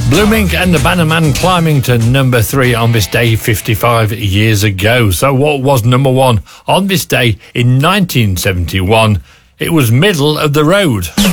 Blue Mink and the Bannerman climbing to number 3 on this day 55 years ago. So what was number 1 on this day in 1971? It was Middle of the Road.